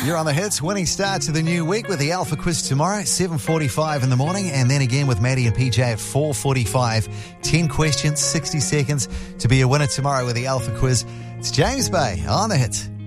You're on the hits. Winning start to the new week with the Alpha Quiz tomorrow, 7:45 in the morning, and then again with Maddie and PJ at 4:45. 10 questions, 60 seconds to be a winner tomorrow with the Alpha Quiz. It's James Bay on the hits.